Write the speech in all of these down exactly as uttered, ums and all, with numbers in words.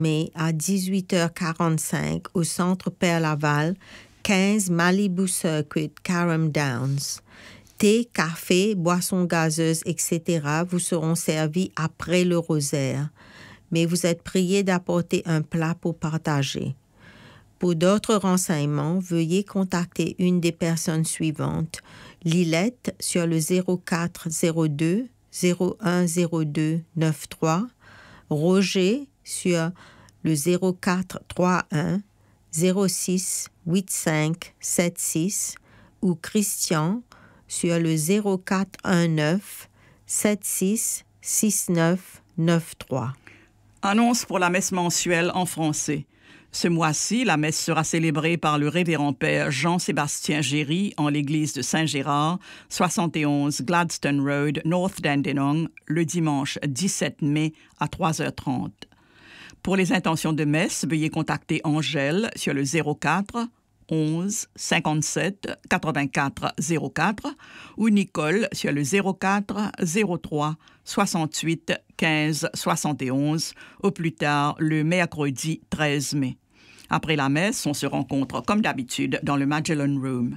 mai à dix-huit heures quarante-cinq au Centre Père-Laval, quinze Malibu Circuit, Carrum Downs. Thé, café, boissons gazeuses, et cetera vous seront servis après le rosaire, mais vous êtes priés d'apporter un plat pour partager. Pour d'autres renseignements, veuillez contacter une des personnes suivantes. Lilette sur le zéro quatre zéro deux zéro un zéro deux neuf-trois, Roger sur le zéro quatre trois un zéro six huit-cinq sept-six ou Christian sur le zéro quatre un neuf sept-six six-neuf neuf-trois. Annonce pour la messe mensuelle en français. Ce mois-ci, la messe sera célébrée par le révérend père Jean-Sébastien Géry en l'église de Saint-Gérard, soixante et onze Gladstone Road, North Dandenong, le dimanche dix-sept mai à trois heures trente. Pour les intentions de messe, veuillez contacter Angèle sur le zéro quatre onze cinquante-sept quatre-vingt-quatre zéro quatre ou Nicole sur le zéro quatre zéro trois soixante-huit quinze soixante et onze, au plus tard le mercredi treize mai. Après la messe, on se rencontre comme d'habitude dans le Magellan Room.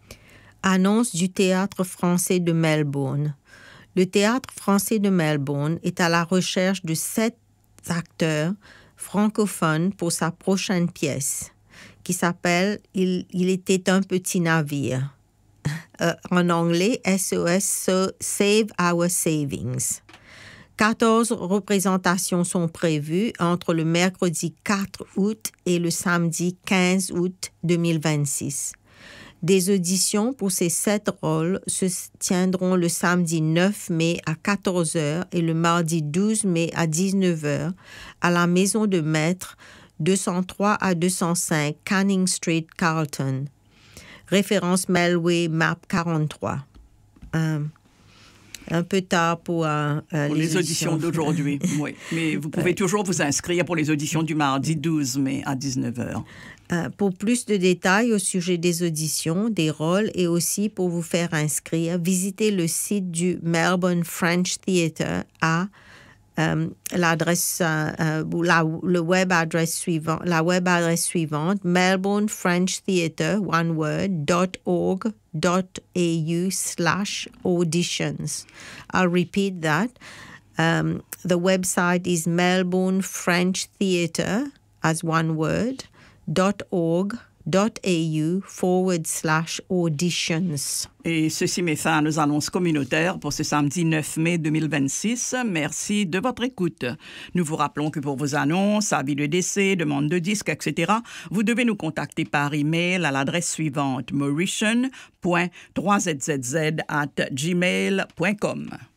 Annonce du Théâtre français de Melbourne. Le Théâtre français de Melbourne est à la recherche de sept acteurs francophones pour sa prochaine pièce, qui s'appelle « Il, il était un petit navire ». Euh, en anglais, S O S, Save Our Savings. quatorze représentations sont prévues entre le mercredi quatre août et le samedi quinze août deux mille vingt-six. Des auditions pour ces sept rôles se tiendront le samedi neuf mai à quatorze heures et le mardi douze mai à dix-neuf heures à la Maison de Maître deux cent trois à deux cent cinq Canning Street, Carlton. Référence Melway Map quarante-trois. Euh, un peu tard pour, euh, pour les, les auditions, auditions d'aujourd'hui, oui. Mais vous pouvez ouais. toujours vous inscrire pour les auditions du mardi douze mai à dix-neuf heures. Euh, pour plus de détails au sujet des auditions, des rôles et aussi pour vous faire inscrire, visitez le site du Melbourne French Theatre à euh, l'adresse, euh, la, le web adresse suivant, la web adresse suivante, melbourne french theatre, one word, dot org dot au slash auditions. I'll repeat that. Um, the website is Melbourne French Theatre, as one word, dot org dot au forward slash auditions. Et ceci met fin à nos annonces communautaires pour ce samedi neuf mai deux mille vingt-six. Merci de votre écoute. Nous vous rappelons que pour vos annonces, avis de décès, demandes de disques, et cetera, vous devez nous contacter par email à l'adresse suivante mauritian point trois z z z arobase gmail point com.